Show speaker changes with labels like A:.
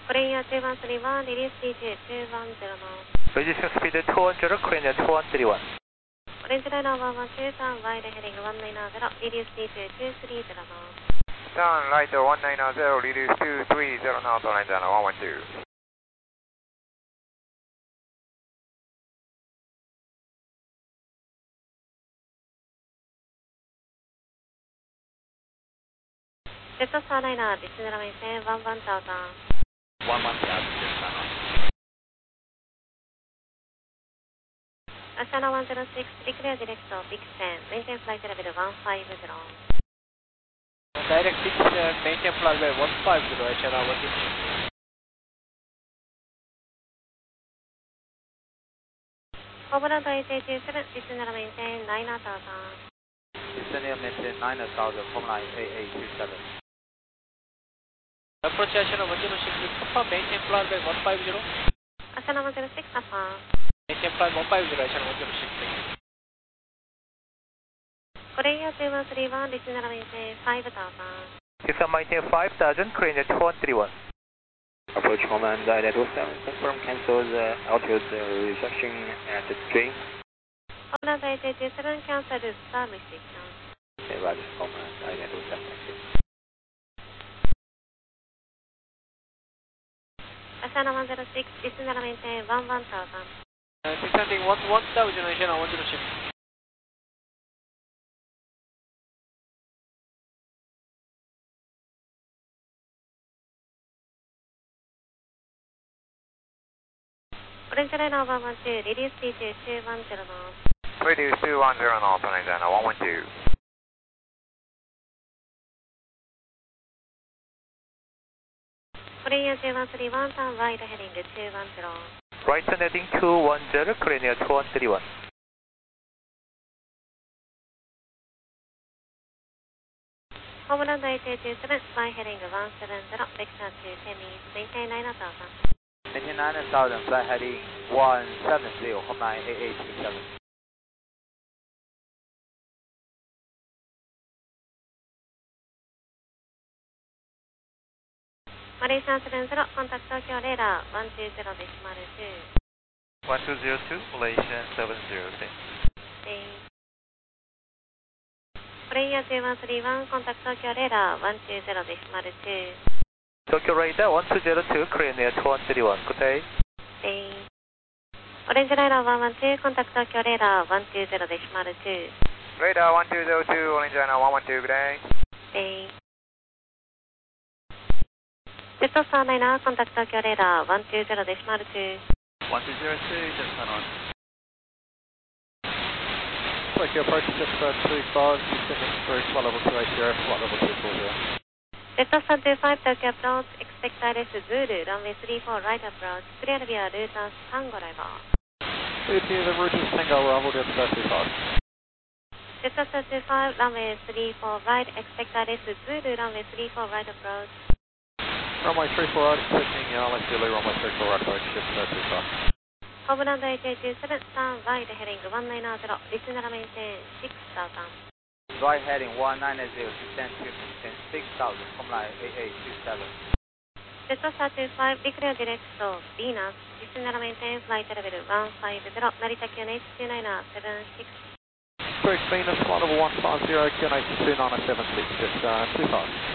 A: Korea 2131, release DJ 2109.
B: Reducing speed 210, Korea 2131.
A: Orange Liner 1123, wide heading 190, release DJ 2309.
C: Turn right 1990, release 2309, Orange Liner 112.
A: Delta Starliner, descend maintain 11,000.
B: 11,000, just sign on.
A: Ashana 106, declare direct Big 10, maintain flight level 150.
B: Direct 6, maintain flight level 150, Ashana 106.
A: Overland 887, descend maintain 9,000.
B: Descend maintain 9,000, Homeline 8827. Approach Ashana 106, confirm maintain flight level 150.
A: Ashana 106, confirm.
B: Maintain flight 150, Ashana 106.
A: Korea 2131, descend maintain 5,000.
B: Descend maintain 5,000, Korea 2131.
D: Approach Homeland 827, confirm cancel the altitude reception at the train.
A: Overland 887, cancel the star restriction.
D: Okay, Roger, Homeland 827, thank you.
A: Ashana 106, descend maintain 11,000.
B: Descending 1,000, Ashana 106.
A: Orange Liner 112, release DJ 2109.
C: Reduce 2109, Orange Liner 112.
A: Korea 2131, turn right heading 210.
B: Right turn heading 210, Korea 2131.
A: Homeland 8827, fly heading 170, vector to Temi, maintain 9,000.
B: Maintain 9,000, flight heading 170, Homeline 8827.
A: Malaysia 70, contact Tokyo radar 120.2.
B: 1202, Malaysia 70, thanks.
A: Korea 2131, contact Tokyo radar 120.2.
B: Tokyo radar 1202, Korea 2131, good day.
A: Orange Liner 112, contact Tokyo radar 120.2.
C: Radar 1202, Orange Liner 112, good day.
A: Delta Starliner, contact Tokyo radar 120.2.
B: 1202, just turn on.
D: Tokyo approach just 35, descending through flight level 280, flight level 240.
A: Delta Star 25, Tokyo approach, expect ILS Zulu, runway 34, right approach, clear via route Tango arrival.
D: Clear the route is Tango arrival, Delta Star 25.
A: Delta Star 25, runway 34, right, expect ILS Zulu, runway 34, right approach.
D: Runway 34 right, expecting LS Zulu, runway 34 right approach, Delta Star 25.
A: Homeland 8827, turn right heading 190, descend maintain 6,000.
B: Right heading 190, descend to maintain 6,000, Homeline 8827.
A: Delta Star 25, declare direct to Venus, descend maintain flight level 150, Narita QNH 2976.
D: Correct, Venus, flight level 150, QNH 2976, just 25.